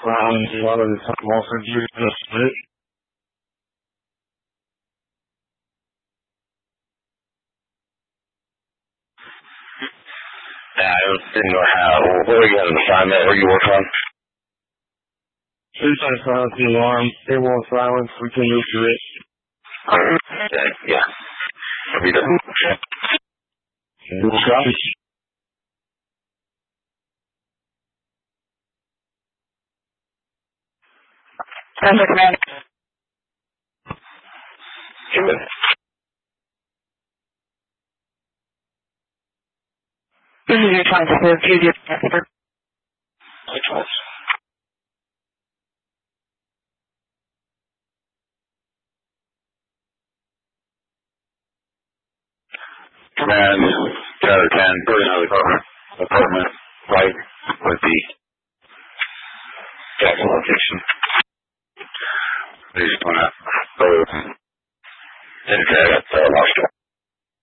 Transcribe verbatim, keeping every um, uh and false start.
Um, a lot of the time also due to the split. Yeah, I didn't know how. What are you on assignment? Where you work on? Please don't silence the alarm. They won't silence. We can move to it. Okay, yeah. Are we done? Okay. We'll copy. Center command. Good. This is your time to serve. Choose your answer. Which ones? Command, Tower ten, personnel department, apartment, right with the Jackson location. They just want to go and drag up the lobster.